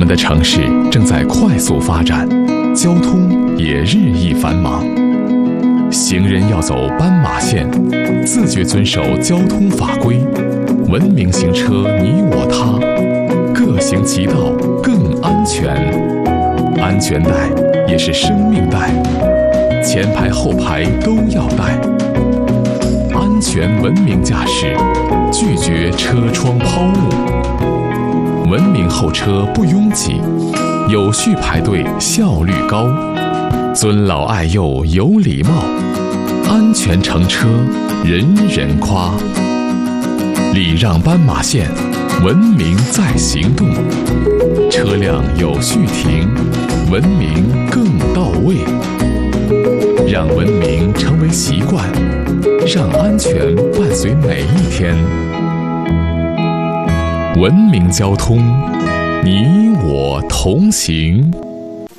们的城市正在快速发展，交通也日益繁忙。行人要走斑马线，自觉遵守交通法规，文明行车你我他，各行其道更安全。安全带也是生命带，前排后排都要带。安全文明驾驶，拒绝车窗抛物。文明候车不拥挤，有序排队效率高，尊老爱幼有礼貌，安全乘车人人夸。礼让斑马线，文明在行动，车辆有序停，文明更到位。让文明成为习惯，让安全伴随每一天。文明交通，你我同行。